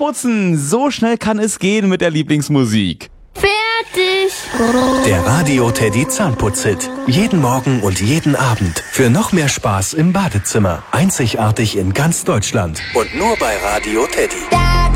putzen. So schnell kann es gehen mit der Lieblingsmusik. Fertig. Der Radio Teddy Zahnputz-Hit. Jeden Morgen und jeden Abend. Für noch mehr Spaß im Badezimmer. Einzigartig in ganz Deutschland. Und nur bei Radio Teddy.